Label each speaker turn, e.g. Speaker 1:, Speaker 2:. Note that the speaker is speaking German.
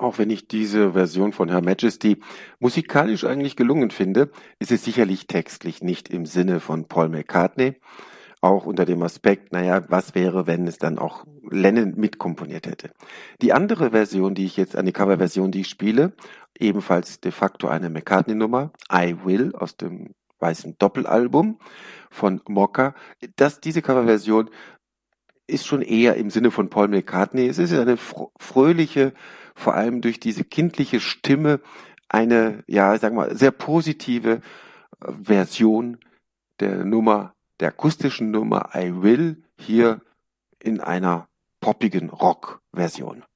Speaker 1: Auch wenn ich diese Version von Her Majesty musikalisch eigentlich gelungen finde, ist es sicherlich textlich nicht im Sinne von Paul McCartney. Auch unter dem Aspekt, naja, was wäre, wenn es dann auch Lennon mitkomponiert hätte. Die andere Version, eine Coverversion, die ich spiele, ebenfalls de facto eine McCartney-Nummer, I Will aus dem weißen Doppelalbum von Mokka. Diese Coverversion ist schon eher im Sinne von Paul McCartney. Es ist eine fröhliche, vor allem durch diese kindliche Stimme, eine, ja, sagen wir, sehr positive Version der akustischen Nummer I Will, hier in einer poppigen Rock-Version.